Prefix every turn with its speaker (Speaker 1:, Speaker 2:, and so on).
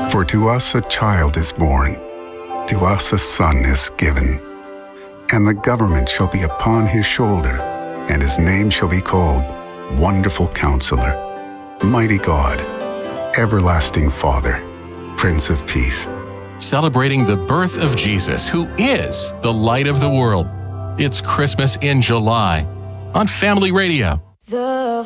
Speaker 1: For to us a child is born, to us a son is given, and the government shall be upon his shoulder, and his name shall be called Wonderful Counselor, Mighty God, Everlasting Father, Prince of Peace.
Speaker 2: Celebrating the birth of Jesus, who is the light of the world. It's Christmas in July on Family Radio.
Speaker 3: The